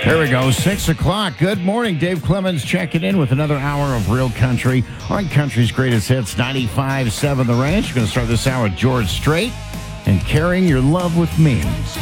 There we go, 6 o'clock. Good morning. Dave Clemens checking in with another hour of real country on Country's Greatest Hits, 95.7 The Ranch. We're going to start this hour with George Strait and Carrying Your Love With Me.